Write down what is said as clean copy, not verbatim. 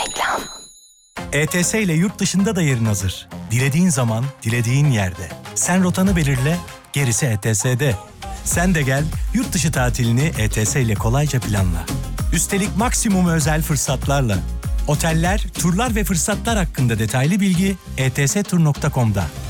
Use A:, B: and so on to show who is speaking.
A: Reklam.
B: ETS ile yurt dışında da yerin hazır. Dilediğin zaman, dilediğin yerde. Sen rotanı belirle, gerisi ETS'de. Sen de gel, yurt dışı tatilini ETS ile kolayca planla. Üstelik maksimum özel fırsatlarla. Oteller, turlar ve fırsatlar hakkında detaylı bilgi etstur.com'da.